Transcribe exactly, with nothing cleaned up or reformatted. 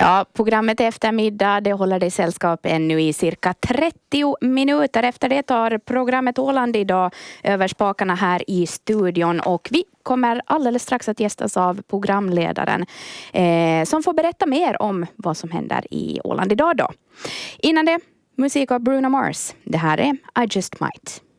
Ja, programmet eftermiddag, det håller dig sällskap ännu i cirka trettio minuter. Efter det tar programmet Åland idag över spakarna här i studion, och vi kommer alldeles strax att gästas av programledaren eh, som får berätta mer om vad som händer i Åland idag då. Innan det, musik av Bruno Mars. Det här är I Just Might.